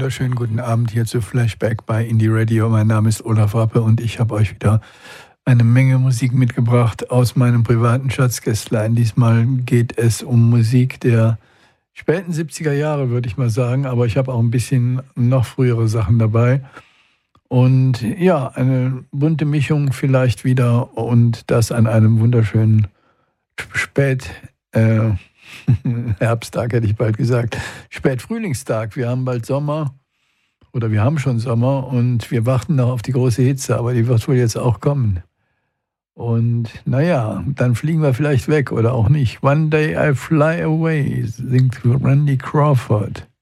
wunderschönen guten Abend hier zu Flashback bei Indie Radio. Mein Name ist Olaf Rappe und ich habe euch wieder eine Menge Musik mitgebracht aus meinem privaten Schatzkästlein. Diesmal geht es um Musik der späten 70er Jahre, würde ich mal sagen, aber ich habe auch ein bisschen noch frühere Sachen dabei. Und ja, eine bunte Mischung vielleicht wieder und das an einem wunderschönen Herbsttag hätte ich bald gesagt, Spätfrühlingstag. Wir haben bald Sommer oder wir haben schon Sommer und wir warten noch auf die große Hitze, aber die wird wohl jetzt auch kommen. Und naja, dann fliegen wir vielleicht weg oder auch nicht. One Day I Fly Away, singt Randy Crawford.